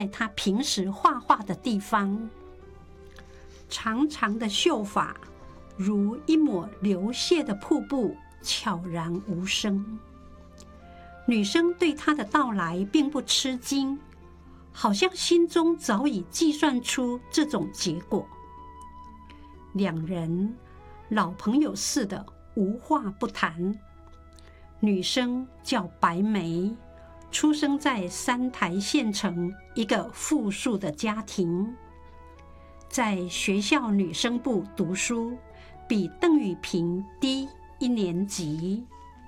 在她平时画画的地方，长长的秀发如一抹流泻的瀑布，悄然无声。女生对她的到来并不吃惊，好像心中早已计算出这种结果。两人老朋友似的无话不谈。女生叫白梅，出生在三台县城一个富庶的家庭，在学校女生部读书，比邓雨萍低1年级。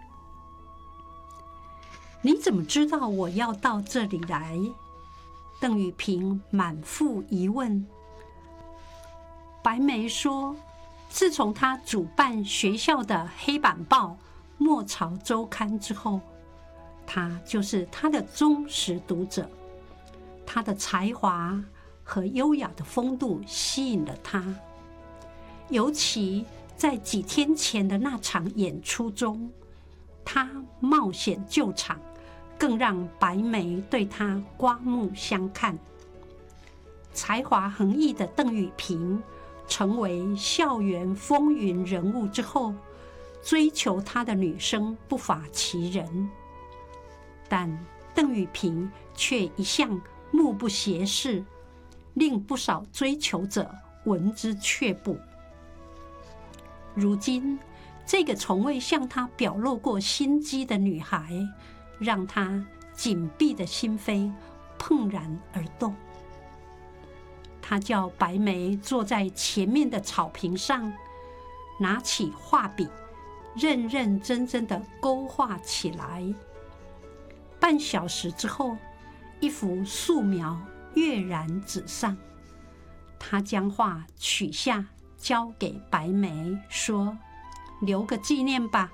你怎么知道我要到这里来？邓雨萍满腹疑问。白梅说，自从她主办学校的黑板报《末朝周刊》之后，她就是她的忠实读者。她的才华和优雅的风度吸引了她，尤其在几天前的那场演出中，她冒险救场，更让白梅对她刮目相看。才华横溢的邓雨萍成为校园风云人物之后，追求她的女生不乏其人，但邓雨萍却一向目不斜视，令不少追求者闻之却步。如今，这个从未向她表露过心机的女孩，让她紧闭的心扉怦然而动。她叫白梅坐在前面的草坪上，拿起画笔，认认真真地勾画起来。半小时之后，一幅素描跃然纸上。她将画取下，交给白梅，说：“留个纪念吧。”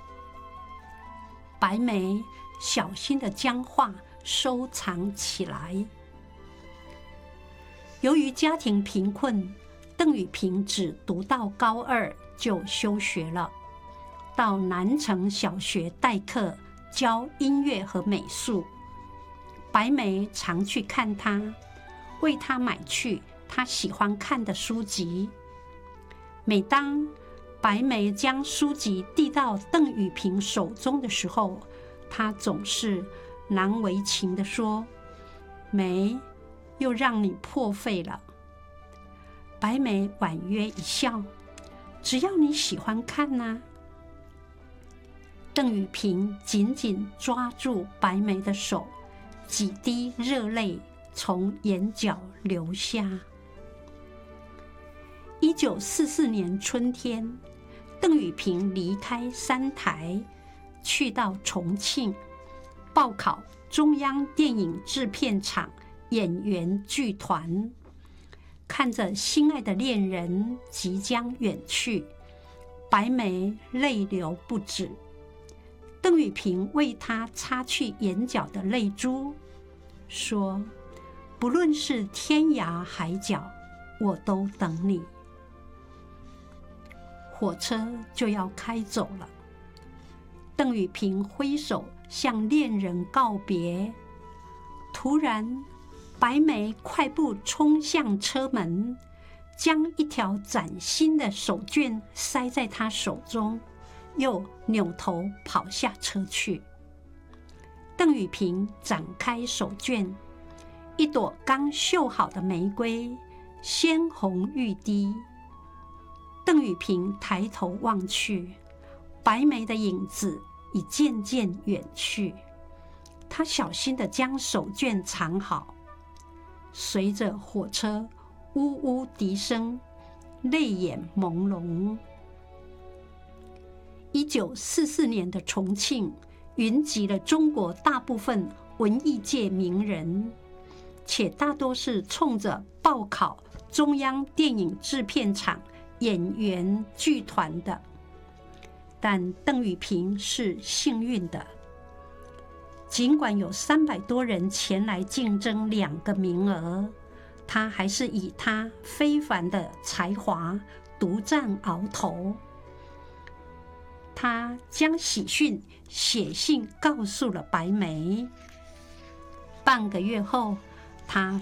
白梅小心地将画收藏起来。由于家庭贫困，邓雨萍只读到高2就休学了，到南城小学代课，教音乐和美术。白梅常去看她，为她买去她喜欢看的书籍。每当白梅将书籍递到邓雨萍手中的时候，她总是难为情地说：“梅，又让你破费了。”白梅婉约一笑：“只要你喜欢看啊。”邓雨萍紧紧抓住白梅的手，几滴热泪从眼角流下。1944年春天，邓雨萍离开三台，去到重庆，报考中央电影制片厂演员剧团。看着心爱的恋人即将远去，白梅泪流不止。邓雨萍为她擦去眼角的泪珠，说：“不论是天涯海角，我都等你。”火车就要开走了，邓雨萍挥手向恋人告别。突然，白梅快步冲向车门，将一条崭新的手绢塞在他手中，又扭头跑下车去。邓雨萍展开手绢，一朵刚绣好的玫瑰，鲜红欲滴。邓雨萍抬头望去，白梅的影子已渐渐远去。她小心地将手绢藏好。随着火车呜呜笛声，泪眼朦胧。1944年的重庆云集了中国大部分文艺界名人，且大多是冲着报考中央电影制片厂演员剧团的。但邓雨萍是幸运的，尽管有300多人前来竞争2个名额，他还是以他非凡的才华独占鳌头。他将喜讯写信告诉了白梅。半个月后，他